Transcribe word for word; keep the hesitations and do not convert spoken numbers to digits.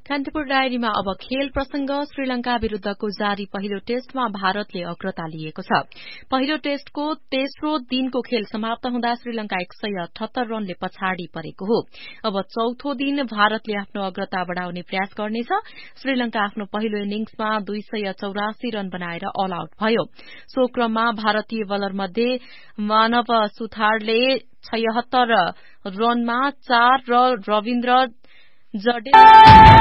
कान्तिपुर डायरीमा अब खेल प्रसंग। श्रीलंका विरूद्धको जारी पहिलो टेस्टमा भारतले अग्रता लिएको छ। पहिलो टेस्टको तेस्रो दिनको खेल समाप्त हुँदा श्रीलंका एक सय अठहत्तर रनले पछाडि परेको हो। अब चौथो दिन भारतले आफ्नो अग्रता बढ़ाउने प्रयास गर्नेछ। श्रीलंका आफ्नो पहिलो इनिंग्समा दुई सय चौरासी रन बनाएर अल आउट भयो। सो क्रममा भारतीय बलर मध्ये मानव सुथारले छयहत्तर रनमा चार र रविन्द्र जडेजा